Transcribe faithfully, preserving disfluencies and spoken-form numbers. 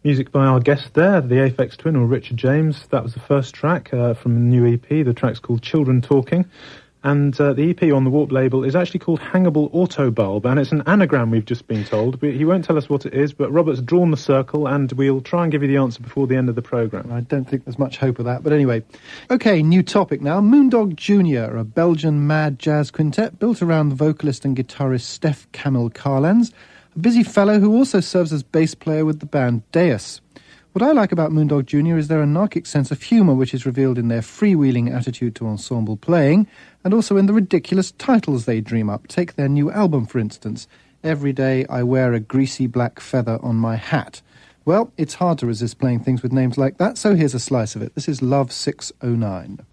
Music by our guest there, the Aphex Twin, or Richard James. That was the first track uh, from the new E P. The track's called Children Talking. And uh, the E P on the Warp label is actually called Hangable Autobulb, and it's an anagram, we've just been told. But he won't tell us what it is, but Robert's drawn the circle, and we'll try and give you the answer before the end of the programme. I don't think there's much hope of that, but anyway. OK, new topic now. Moondog Junior, a Belgian mad jazz quintet built around the vocalist and guitarist Stef Camille Carlens, a busy fellow who also serves as bass player with the band Deus. What I like about Moondog Junior is their anarchic sense of humour, which is revealed in their freewheeling attitude to ensemble playing, and also in the ridiculous titles they dream up. Take their new album, for instance, Every Day I Wear a Greasy Black Feather on My Hat. Well, it's hard to resist playing things with names like that, so here's a slice of it. This is Love six oh nine.